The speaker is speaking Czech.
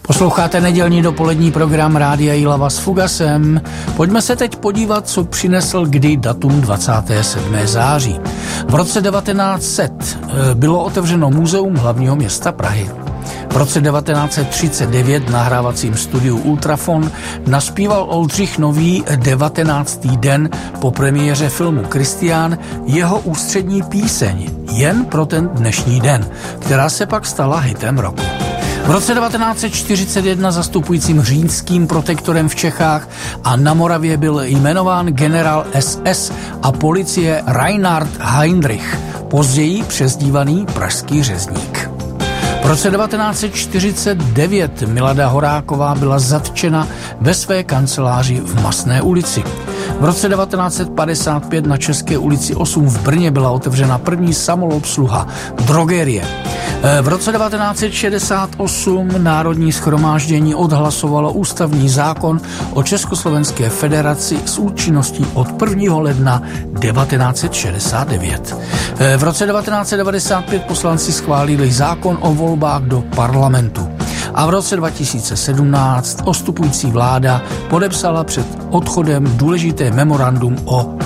Posloucháte nedělní dopolední program Rádia Jihlava s Fugasem. Pojďme se teď podívat, co přinesl kdy datum 27. září. V roce 1900 bylo otevřeno Muzeum hlavního města Prahy. V roce 1939 v nahrávacím studiu Ultrafon naspíval Oldřich Nový 19. den po premiéře filmu Kristián jeho ústřední píseň Jen pro ten dnešní den, která se pak stala hitem roku. V roce 1941 zastupujícím římským protektorem v Čechách a na Moravě byl jmenován generál SS a policie Reinhard Heinrich, později přezdívaný Pražský řezník. V roce 1949 Milada Horáková byla zatčena ve své kanceláři v Masné ulici. V roce 1955 na České ulici 8 v Brně byla otevřena první samoobsluha drogerie. V roce 1968 Národní shromáždění odhlasovalo ústavní zákon o Československé federaci s účinností od 1. ledna 1969. V roce 1995 poslanci schválili zákon o volbách do parlamentu. A v roce 2017 odstupující vláda podepsala před odchodem důležité memorandum o